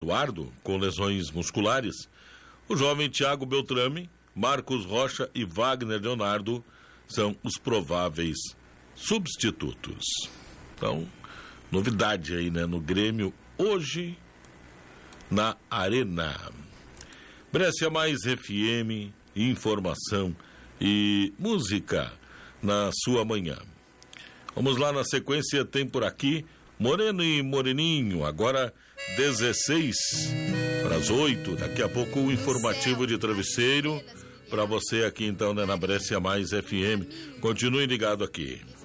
Eduardo, com lesões musculares. O jovem Thiago Beltrame, Marcos Rocha e Wagner Leonardo são os prováveis substitutos. Então, novidade aí, né, no Grêmio hoje na Arena. Brescia Mais FM, informação e música na sua manhã. Vamos lá, na sequência tem por aqui Moreno e Moreninho, agora 7:45. Daqui a pouco o informativo de Travesseiro para você aqui então, né, na Brescia Mais FM. Continue ligado aqui.